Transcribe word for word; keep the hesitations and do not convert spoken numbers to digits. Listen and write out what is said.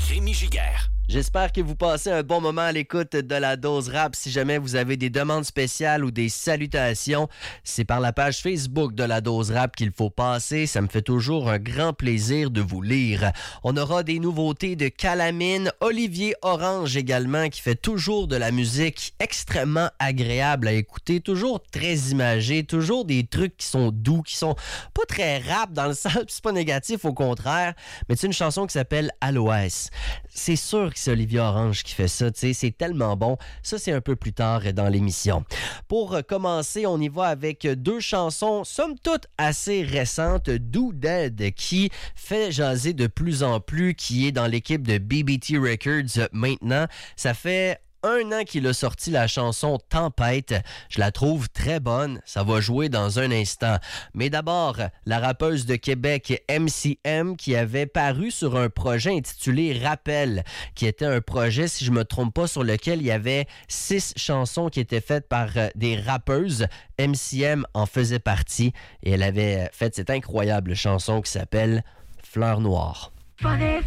Rémi Giguère. J'espère que vous passez un bon moment à l'écoute de la dose rap. Si jamais vous avez des demandes spéciales ou des salutations, c'est par la page Facebook de la dose rap qu'il faut passer. Ça me fait toujours un grand plaisir de vous lire. On aura des nouveautés de Calamine, Olivier Orange également, qui fait toujours de la musique extrêmement agréable à écouter, toujours très imagée, toujours des trucs qui sont doux, qui sont pas très rap dans le sens, c'est pas négatif, au contraire, mais c'est une chanson qui s'appelle Aloès. C'est sûr que c'est Olivier Orange qui fait ça, tu sais, c'est tellement bon. Ça, c'est un peu plus tard dans l'émission. Pour commencer, on y va avec deux chansons, somme toute assez récentes. Do Dead, qui fait jaser de plus en plus, qui est dans l'équipe de B B T Records maintenant. Ça fait un an qu'il a sorti la chanson Tempête. Je la trouve très bonne. Ça va jouer dans un instant. Mais d'abord, la rappeuse de Québec M C M qui avait paru sur un projet intitulé Rappel, qui était un projet, si je me trompe pas, sur lequel il y avait six chansons qui étaient faites par des rappeuses. M C M en faisait partie et elle avait fait cette incroyable chanson qui s'appelle Fleur Noire. Pas des